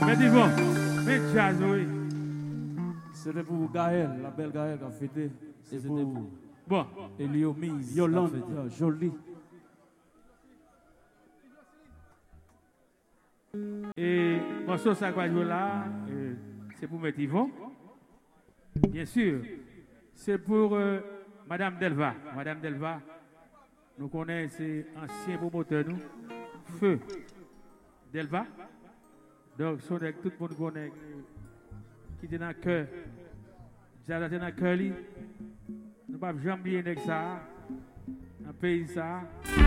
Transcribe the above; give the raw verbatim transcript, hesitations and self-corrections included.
Mais dis bon, mais jazz, oui. C'était pour Gaël, la belle Gaël qui a fêté. C'était pour. Bon. Elio Mise. Yolande, jolie. Et morceau ça va jouer là, c'est pour mettre Yvon. Bien sûr, c'est pour euh, Madame Delva. Madame Delva, nous connaissons, c'est ancien promoteur, nous. Feu. Delva. Donc, son avec tout le monde connaît, qui est dans le cœur. J'ai dans le cœur, nous ne pouvons jamais oublier ça, un pays ça.